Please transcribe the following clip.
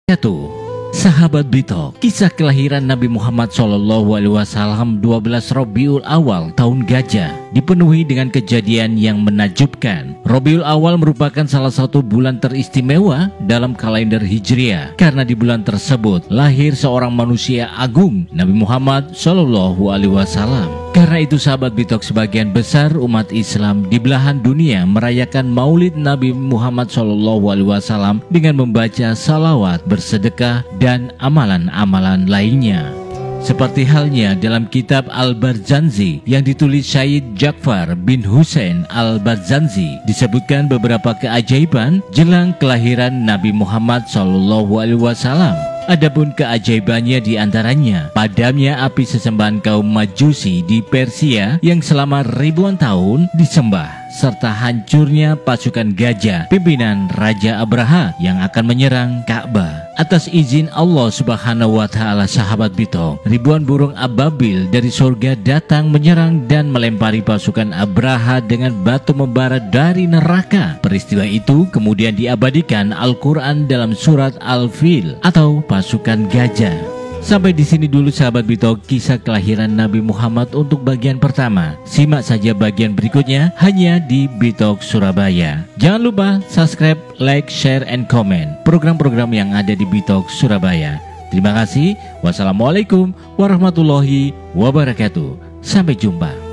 Sahabat Bitok, kisah kelahiran Nabi Muhammad SAW 12 Rabiul Awal tahun Gajah dipenuhi dengan kejadian yang menakjubkan. Rabiul Awal merupakan salah satu bulan teristimewa dalam kalender Hijriah karena di bulan tersebut lahir seorang manusia agung, Nabi Muhammad SAW. Karena itu sahabat Bitok, sebagian besar umat Islam di belahan dunia merayakan Maulid Nabi Muhammad SAW dengan membaca salawat, bersedekah, dan amalan-amalan lainnya. Seperti halnya dalam kitab Al-Barzanji yang ditulis Syed Ja'far bin Husain Al-Barzanji, disebutkan beberapa keajaiban jelang kelahiran Nabi Muhammad SAW. Adapun keajaibannya diantaranya padamnya api sesembahan kaum Majusi di Persia yang selama ribuan tahun disembah, serta hancurnya pasukan gajah pimpinan Raja Abraha yang akan menyerang Ka'bah. Atas izin Allah Subhanahu wa Ta'ala, sahabat Bitok, ribuan burung ababil dari surga datang menyerang dan melempari pasukan Abraha dengan batu membara dari neraka. Peristiwa itu kemudian diabadikan Al-Quran dalam surat Al-Fil atau pasukan gajah. Sampai di sini dulu sahabat Bitok kisah kelahiran Nabi Muhammad untuk bagian pertama. Simak saja bagian berikutnya hanya di Bitok Surabaya. Jangan lupa subscribe, like, share, and comment program-program yang ada di Bitok Surabaya. Terima kasih. Wassalamualaikum warahmatullahi wabarakatuh. Sampai jumpa.